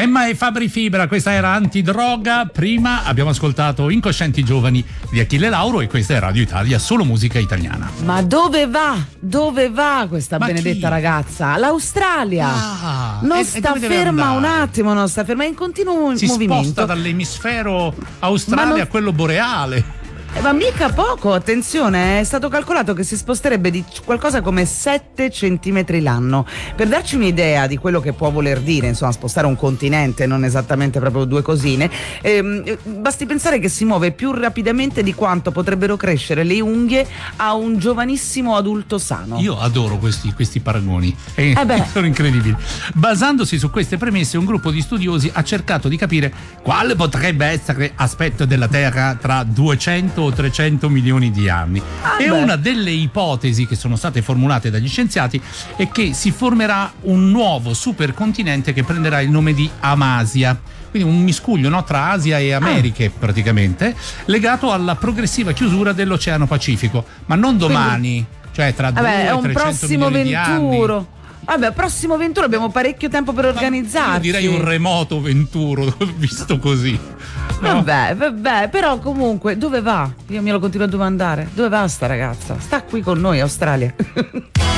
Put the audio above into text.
Emma e Fabri Fibra, questa era Antidroga. Prima abbiamo ascoltato Incoscienti Giovani di Achille Lauro e questa è Radio Italia, solo musica italiana. Ma dove va? Dove va questa benedetta chi? ragazza? L'Australia. Non sta ferma un attimo, non sta ferma, è in continuo si movimento. Sposta dall'emisfero australe a quello boreale. Ma mica poco, attenzione, è stato calcolato che si sposterebbe di qualcosa come 7 centimetri l'anno. Per darci un'idea di quello che può voler dire, insomma, spostare un continente, non esattamente proprio due cosine, basti pensare che si muove più rapidamente di quanto potrebbero crescere le unghie a un giovanissimo adulto sano. Io adoro questi paragoni, sono incredibili. Basandosi su queste premesse, un gruppo di studiosi ha cercato di capire quale potrebbe essere l'aspetto della Terra tra 200 o 300 milioni di anni. Una delle ipotesi che sono state formulate dagli scienziati è che si formerà un nuovo supercontinente che prenderà il nome di Amasia, quindi un miscuglio, no, tra Asia e Americhe praticamente, legato alla progressiva chiusura dell'Oceano Pacifico, ma non domani, cioè tra 200-300 milioni di anni. Vabbè, prossimo Venturo abbiamo parecchio tempo per organizzarci. Io direi un remoto Venturo, visto così. No? Vabbè, però comunque dove va? Io me lo continuo a domandare. Dove va sta ragazza? Sta qui con noi, Australia.